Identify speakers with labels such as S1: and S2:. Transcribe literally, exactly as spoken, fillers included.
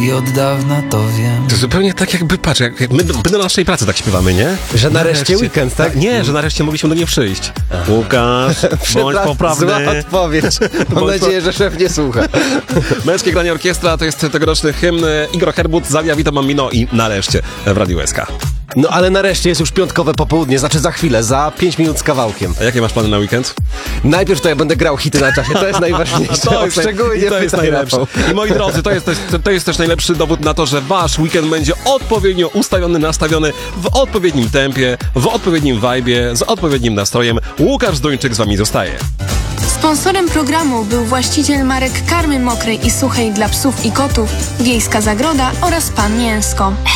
S1: i od dawna to wiem.
S2: To zupełnie tak jakby, patrz, jak, jak my, my do naszej pracy tak śpiewamy, nie?
S3: Że nareszcie weekend, tak?
S2: Nie, że nareszcie mogliśmy do niej przyjść. Łukasz, bądź poprawny.
S3: Zła odpowiedź. Mam
S2: Bądź
S3: nadzieję, że szef nie słucha.
S2: Męskie Granie Orkiestra to jest tegoroczny hymn. Igor Herbut, Zalia, Vito Mammino i nareszcie w Radiu S K.
S3: No ale nareszcie jest już piątkowe popołudnie, znaczy za chwilę, za pięć minut z kawałkiem.
S2: A jakie masz plany na weekend?
S3: Najpierw to ja będę grał hity na czasie, to jest najważniejsze.
S2: To jest,
S3: Szczególnie
S2: to jest
S3: pytaj,
S2: najlepsze.
S3: Rafał.
S2: I moi drodzy, to jest, też, to jest też najlepszy dowód na to, że wasz weekend będzie odpowiednio ustawiony, nastawiony w odpowiednim tempie, w odpowiednim vibe'ie, z odpowiednim nastrojem. Łukasz Zduńczyk z wami zostaje.
S4: Sponsorem programu był właściciel marek karmy mokrej i suchej dla psów i kotów, Wiejska Zagroda oraz Pan Mięsko.